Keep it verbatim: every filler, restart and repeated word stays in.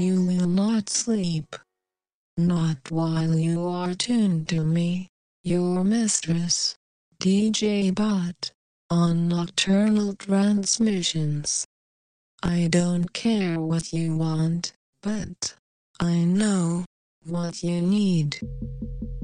You will not sleep. Not while you are tuned to me, your mistress, D J Bot, on Nocturnal Transmissions. I don't care what you want, but I know what you need.